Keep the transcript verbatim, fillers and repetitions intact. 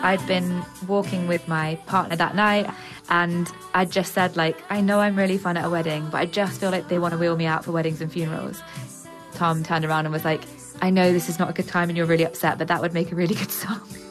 I'd been walking with my partner that night, and I just said, like, I know I'm really fun at a wedding, but I just feel like they want to wheel me out for weddings and funerals. Tom turned around and was like, I know this is not a good time and you're really upset, but that would make a really good song.